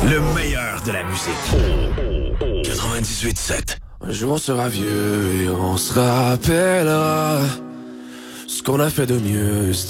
Le meilleur de la musique. 98.7. Un jour on sera vieux et on se rappellera ce qu'on a fait de mieux.